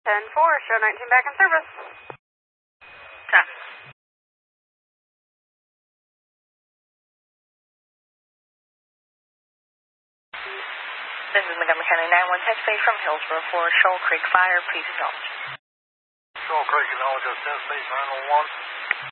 show 19 back in service. Copy. This is Montgomery County 911 touch base from Hillsborough for Shoal Creek Fire. Please acknowledge. Shoal Creek, acknowledge us, 10 space 901.